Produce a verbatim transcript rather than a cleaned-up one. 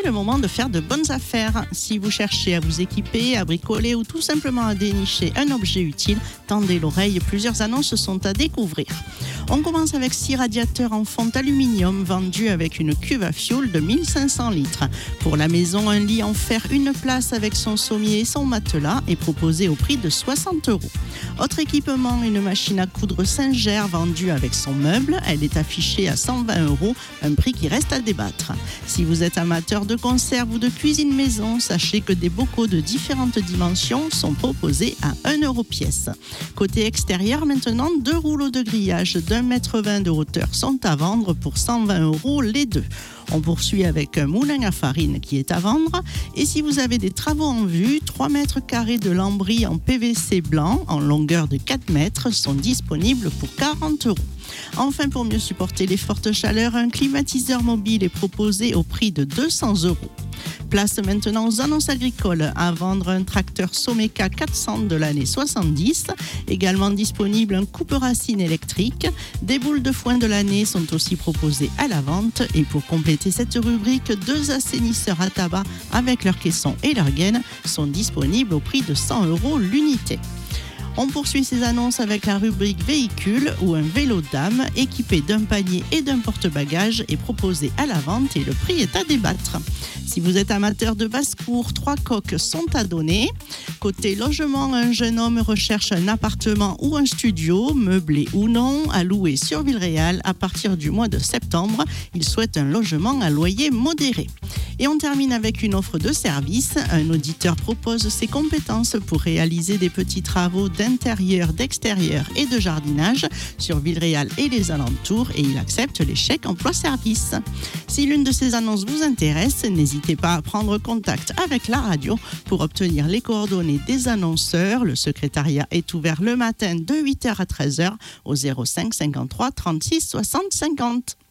le moment de faire de bonnes affaires. Si vous cherchez à vous équiper, à bricoler ou tout simplement à dénicher un objet utile, tendez l'oreille, plusieurs annonces sont à découvrir. On commence avec six radiateurs en fonte aluminium vendus avec une cuve à fioul de mille cinq cents litres. Pour la maison, un lit en fer une place avec son sommier et son matelas est proposé au prix de soixante euros. Autre équipement, une machine à coudre Singer vendue avec son meuble. Elle est affichée à cent vingt euros, un prix qui reste à débattre. Si vous êtes amateur de conserve ou de cuisine maison, sachez que des bocaux de différentes dimensions sont proposés à un euro pièce. Côté extérieur, maintenant, deux rouleaux de grillage d'un mètre vingt de hauteur sont à vendre pour cent vingt euros les deux. On poursuit avec un moulin à farine qui est à vendre. Et si vous avez des travaux en vue, trois mètres carrés de lambris en P V C blanc en longueur de quatre mètres sont disponibles pour quarante euros. Enfin, pour mieux supporter les fortes chaleurs, un climatiseur mobile est proposé au prix de deux cents euros. Place maintenant aux annonces agricoles. À vendre un tracteur Someka quatre cents de l'année soixante-dix. Également disponible un coupe-racine électrique. Des boules de foin de l'année sont aussi proposées à la vente. Et pour compléter cette rubrique, deux assainisseurs à tabac avec leur caisson et leur gaine sont disponibles au prix de cent euros l'unité. On poursuit ces annonces avec la rubrique véhicule où un vélo dame équipé d'un panier et d'un porte-bagages est proposé à la vente et le prix est à débattre. Si vous êtes amateur de basse-cour, trois coques sont à donner. Côté logement, un jeune homme recherche un appartement ou un studio, meublé ou non, à louer sur Villeréal à partir du mois de septembre. Il souhaite un logement à loyer modéré. Et on termine avec une offre de service. Un auditeur propose ses compétences pour réaliser des petits travaux d'intérieur, d'extérieur et de jardinage sur Villeréal et les alentours et il accepte les chèques emploi-service. Si l'une de ces annonces vous intéresse, n'hésitez pas à prendre contact avec la radio pour obtenir les coordonnées des annonceurs. Le secrétariat est ouvert le matin de huit heures à treize heures au zéro cinq cinquante-trois trente-six soixante cinquante.